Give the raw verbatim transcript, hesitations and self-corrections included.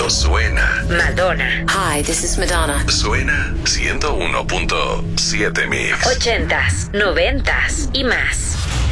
Cuando suena, Madonna. Hi, this is Madonna. suena ciento uno punto siete Mix. Ochentas, noventas y más.